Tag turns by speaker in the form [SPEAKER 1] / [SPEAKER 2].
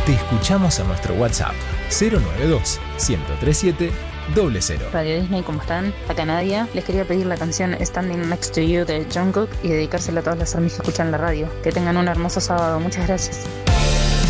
[SPEAKER 1] Te escuchamos a nuestro WhatsApp 092-1037-00.
[SPEAKER 2] Radio Disney, ¿cómo están? Acá Nadia. Les quería pedir la canción Standing Next to You de Jungkook y dedicársela a todas las armies que escuchan la radio. Que tengan un hermoso sábado. Muchas gracias.